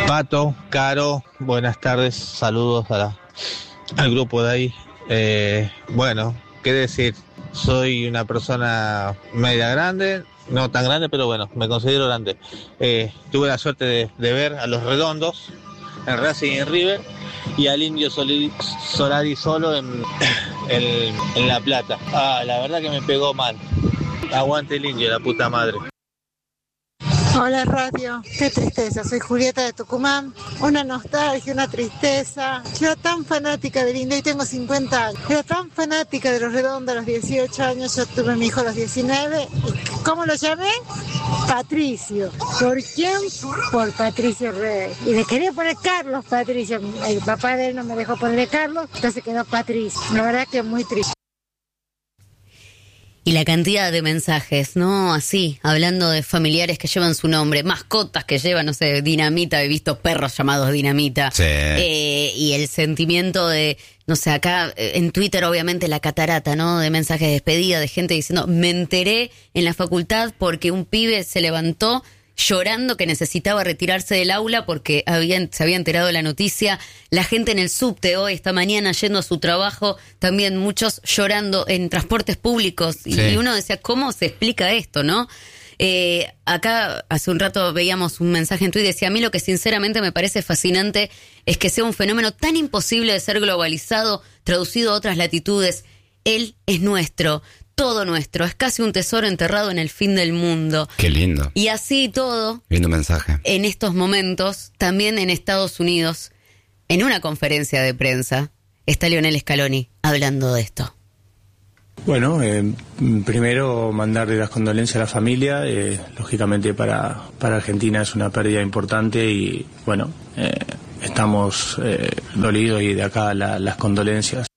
Pato, Caro, buenas tardes, saludos al grupo de ahí. Bueno, qué decir, soy una persona media grande, no tan grande, pero bueno, me considero grande. Tuve la suerte de ver a los Redondos en Racing y en River, y al Indio Solari solo en La Plata. La verdad que me pegó mal. Aguante el Indio, la puta madre. Hola radio, qué tristeza, soy Julieta de Tucumán, una nostalgia, una tristeza. Yo era tan fanática del Indio y tengo 50 años, era tan fanática de los Redondos a los 18 años, yo tuve a mi hijo a los 19, ¿y cómo lo llamé? Patricio. ¿Por quién? Por Patricio Rey. Y le quería poner Carlos Patricio, el papá de él no me dejó ponerle Carlos, entonces quedó Patricio. La verdad que es muy triste. Y la cantidad de mensajes, ¿no? Así, hablando de familiares que llevan su nombre, mascotas que llevan, no sé, Dinamita, he visto perros llamados Dinamita. Sí. Y el sentimiento de, no sé, acá en Twitter obviamente la catarata, ¿no? De mensajes de despedida, de gente diciendo, me enteré en la facultad porque un pibe se levantó llorando que necesitaba retirarse del aula porque se había enterado de la noticia. La gente en el subte hoy, esta mañana, yendo a su trabajo, también muchos llorando en transportes públicos. Sí. Y uno decía, ¿cómo se explica esto, no? Acá hace un rato veíamos un mensaje en Twitter, decía, a mí lo que sinceramente me parece fascinante es que sea un fenómeno tan imposible de ser globalizado, traducido a otras latitudes. Él es nuestro. Todo nuestro, es casi un tesoro enterrado en el fin del mundo. Qué lindo. Y así todo, lindo mensaje. En estos momentos, también en Estados Unidos, en una conferencia de prensa, está Lionel Scaloni hablando de esto. Bueno, primero mandarle las condolencias a la familia. Lógicamente para Argentina es una pérdida importante y bueno, estamos dolidos y de acá las condolencias.